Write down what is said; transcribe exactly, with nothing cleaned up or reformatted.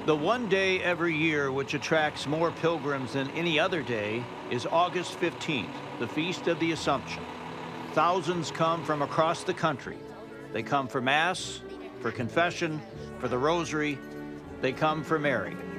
The one day every year which attracts more pilgrims than any other day is August fifteenth, the Feast of the Assumption. Thousands come from across the country. They come for Mass, for confession, for the Rosary. They come for Mary.